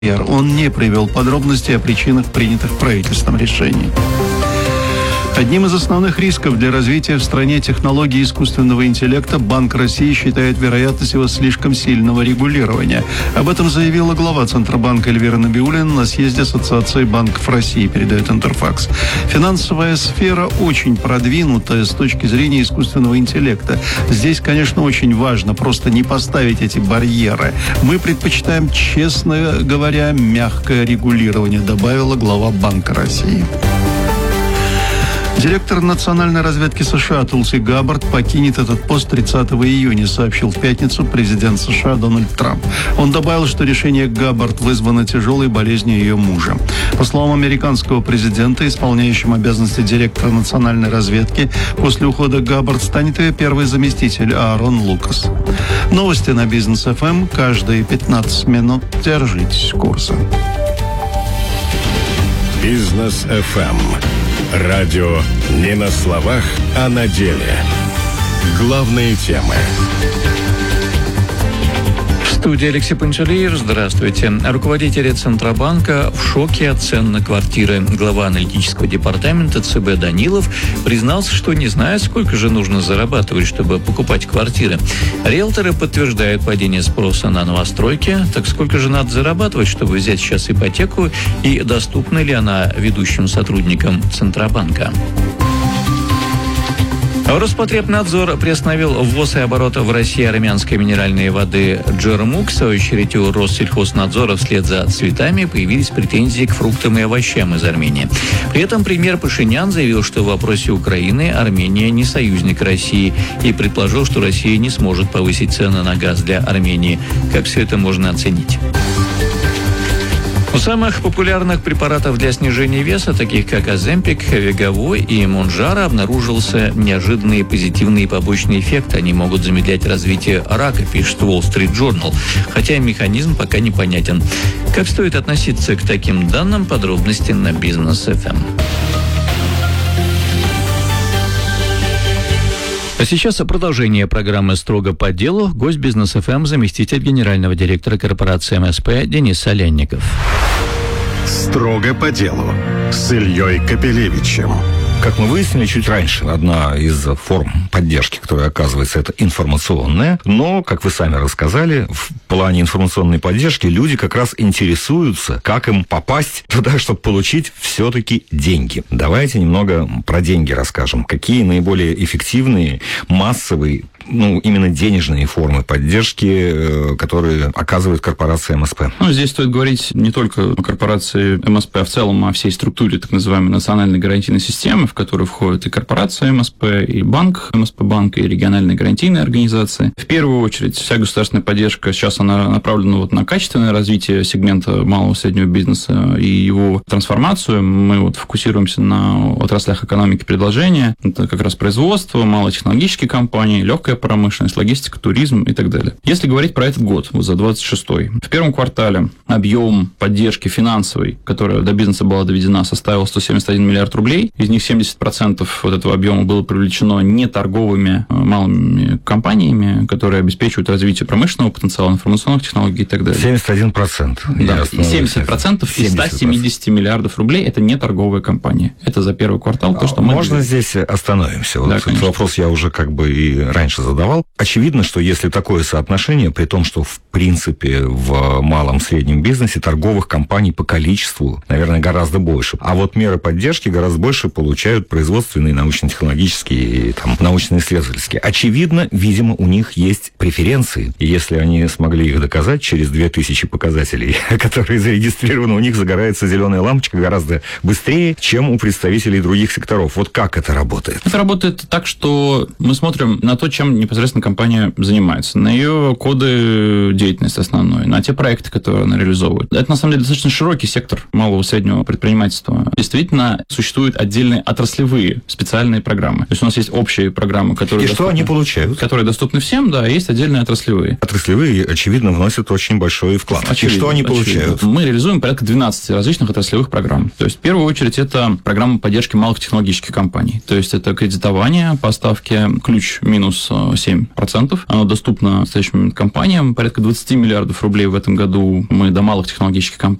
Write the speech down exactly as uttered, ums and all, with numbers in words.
Он не привел подробностей о причинах принятых правительством решений. Одним из основных рисков для развития в стране технологий искусственного интеллекта Банк России считает вероятность его слишком сильного регулирования. Об этом заявила глава Центробанка Эльвира Набиуллина на съезде Ассоциации банков России, передает Интерфакс. Финансовая сфера очень продвинутая с точки зрения искусственного интеллекта. Здесь, конечно, очень важно просто не поставить эти барьеры. Мы предпочитаем, честно говоря, мягкое регулирование, добавила глава Банка России. Директор национальной разведки США Тулси Габбард покинет этот пост тридцатого июня, сообщил в пятницу президент США Дональд Трамп. Он добавил, что решение Габбард вызвано тяжелой болезнью ее мужа. По словам американского президента, исполняющим обязанности директора национальной разведки после ухода Габбард станет ее первый заместитель Аарон Лукас. Новости на Бизнес эф эм каждые пятнадцать минут. Держитесь курса. Бизнес эф эм. Радио не на словах, а на деле. Главные темы. В студии Алексей Панчалиев. Здравствуйте. Руководители Центробанка в шоке от цен на квартиры. Глава аналитического департамента ЦБ Данилов признался, что не знает, сколько же нужно зарабатывать, чтобы покупать квартиры. Риэлторы подтверждают падение спроса на новостройки. Так сколько же надо зарабатывать, чтобы взять сейчас ипотеку? И доступна ли она ведущим сотрудникам Центробанка? Роспотребнадзор приостановил ввоз и оборот в России армянской минеральной воды «Джермук». В свою очередь у Россельхознадзора вслед за цветами появились претензии к фруктам и овощам из Армении. При этом премьер Пашинян заявил, что в вопросе Украины Армения не союзник России и предположил, что Россия не сможет повысить цены на газ для Армении. Как все это можно оценить? У самых популярных препаратов для снижения веса, таких как Оземпик, Веговой и Монжаро, обнаружился неожиданный позитивный побочный эффект. Они могут замедлять развитие рака, пишет Wall Street Journal, хотя механизм пока непонятен. Как стоит относиться к таким данным? Подробности на Бизнес эф эм. А сейчас продолжение программы «Строго по делу». Гость Бизнес эф эм, заместитель генерального директора корпорации эм эс пэ Денис Соленников. «Строго по делу» с Ильей Капелевичем. Как мы выяснили чуть раньше, одна из форм поддержки, которая оказывается, это информационная. Но, как вы сами рассказали, в плане информационной поддержки люди как раз интересуются, как им попасть туда, чтобы получить все-таки деньги. Давайте немного про деньги расскажем. Какие наиболее эффективные, массовые, ну, именно денежные формы поддержки, которые оказывает корпорация эм эс пэ? Ну, здесь стоит говорить не только о корпорации эм эс пэ, а в целом о всей структуре так называемой национальной гарантийной системы, в которую входят и корпорация эм эс пэ, и банк эм эс пэ банк, и региональные гарантийные организации. В первую очередь, вся государственная поддержка сейчас она направлена вот на качественное развитие сегмента малого и среднего бизнеса и его трансформацию. Мы вот фокусируемся на отраслях экономики предложения. Это как раз производство, малотехнологические компании, легкая промышленность, логистика, туризм и так далее. Если говорить про этот год, вот за двадцать шестой, в первом квартале объем поддержки финансовой, которая до бизнеса была доведена, составил сто семьдесят один миллиард рублей. Из них семьдесят процентов вот этого объема было привлечено неторговыми малыми компаниями, которые обеспечивают развитие промышленного потенциала, информационных технологий и так далее. семьдесят один процент. Да, и семьдесят процентов из ста семидесяти миллиардов рублей – это не торговая компания. Это за первый квартал то, что мы... Можно видим. Здесь остановимся? Да, вот этот вопрос я уже как бы и раньше задавал. Очевидно, что если такое соотношение, при том, что в принципе в малом среднем бизнесе торговых компаний по количеству, наверное, гораздо больше. А вот меры поддержки гораздо больше получают производственные, научно-технологические и там, научно-исследовательские. Очевидно, видимо, у них есть преференции. И если они смогли их доказать через две тысячи показателей, которые зарегистрированы, у них загорается зеленая лампочка гораздо быстрее, чем у представителей других секторов. Вот как это работает? Это работает так, что мы смотрим на то, чем непосредственно компания занимается, на ее коды деятельности основной, на те проекты, которые она реализовывает. Это, на самом деле, достаточно широкий сектор малого и среднего предпринимательства. Действительно, существуют отдельные отраслевые специальные программы. То есть у нас есть общие программы, которые... И доступны, что они получают? Которые доступны всем, да, есть отдельные отраслевые. Отраслевые, очевидно, вносят очень большой вклад. Очевидно, и что они очевидно. получают? Мы реализуем порядка двенадцати различных отраслевых программ. То есть, в первую очередь, это программа поддержки малых технологических компаний. То есть, это кредитование по ставке ключ минус семь процентов. Оно доступно в настоящий момент компаниям. Порядка двадцать миллиардов рублей в этом году мы до малых технологических компаний